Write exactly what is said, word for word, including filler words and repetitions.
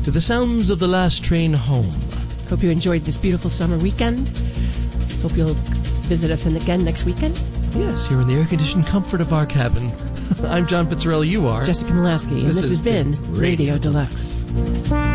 to the sounds of the last train home. Hope you enjoyed this beautiful summer weekend. Hope you'll visit us in again next weekend. Yes, here in the air-conditioned comfort of our cabin. I'm John Pizzarelli, you are Jessica Molaski, and this, this has been Radio Deluxe.